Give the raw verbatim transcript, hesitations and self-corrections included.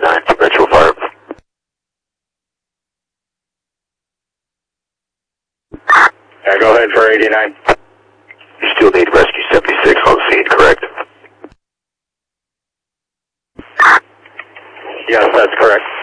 eighty-nine to Metro Fire. Yeah, go ahead for eighty-nine. You still need rescue seventy-six on scene, correct? Yes, that's correct.